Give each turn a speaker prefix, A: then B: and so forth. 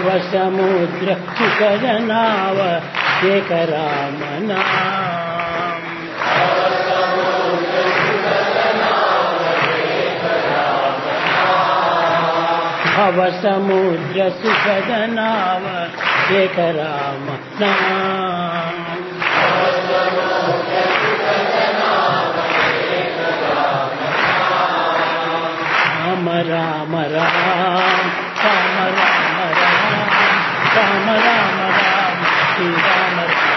A: भवसमुद्र सुखदनाव एक राम नाम। भवसमुद्र सुखदनाव एक राम नाम। राम राम राम राम राम राम राम राम राम श्री राम राम।